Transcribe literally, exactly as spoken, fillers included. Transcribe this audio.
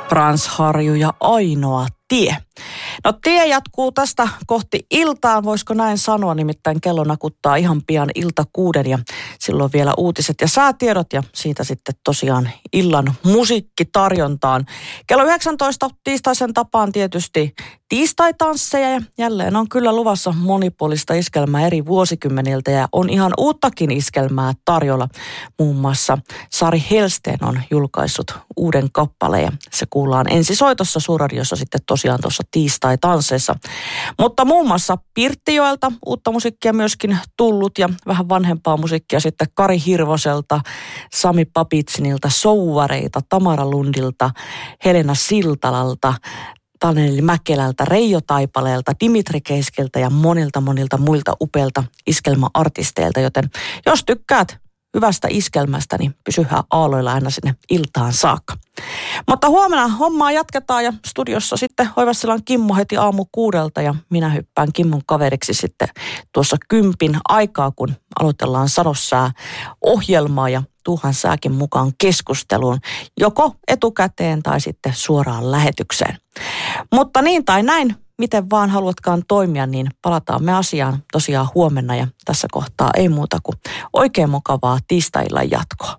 Frans Harju ja Ainoa tie. No tie jatkuu tästä kohti iltaan, voisiko näin sanoa, nimittäin kello nakuttaa ihan pian ilta kuuden ja silloin vielä uutiset ja säätiedot ja siitä sitten tosiaan illan musiikkitarjontaan. Kello yhdeksäntoista tiistaisen tapaan tietysti tiistaitansseja ja jälleen on kyllä luvassa monipuolista iskelmää eri vuosikymmeniltä ja on ihan uuttakin iskelmää tarjolla. Muun muassa Sari Helsteen on julkaissut uuden kappaleen ja se kuullaan ensisoitossa Suurradiossa sitten tosiaan tuossa tiistai-tansseissa. Mutta muun muassa Pirttijoelta uutta musiikkia myöskin tullut ja vähän vanhempaa musiikkia sitten Kari Hirvoselta, Sami Papitsinilta, Souvareita, Tamara Lundilta, Helena Siltalalta, Taneli Mäkelältä, Reijo Taipaleelta, Dimitri Keiskeltä ja monilta monilta muilta upeilta iskelmäartisteilta, joten jos tykkäät hyvästä iskelmästä, niin pysyhää aaloilla aina sinne iltaan saakka. Mutta huomenna hommaa jatketaan ja studiossa sitten Hoivassilan Kimmo heti aamu kuudelta ja minä hyppään Kimmon kaveriksi sitten tuossa kympin aikaa, kun aloitellaan Sadossää ohjelmaa ja tuuhan sääkin mukaan keskusteluun, joko etukäteen tai sitten suoraan lähetykseen. Mutta niin tai näin, miten vaan haluatkaan toimia, niin palataan me asiaan tosiaan huomenna ja tässä kohtaa ei muuta kuin oikein mukavaa tiistai-illan jatkoa.